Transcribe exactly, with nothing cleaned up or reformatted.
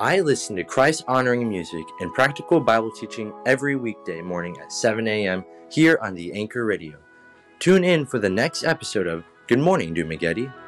I listen to Christ-honoring music and practical Bible teaching every weekday morning at seven a.m. here on the Anchor Radio. Tune in for the next episode of Good Morning, Dumageddon.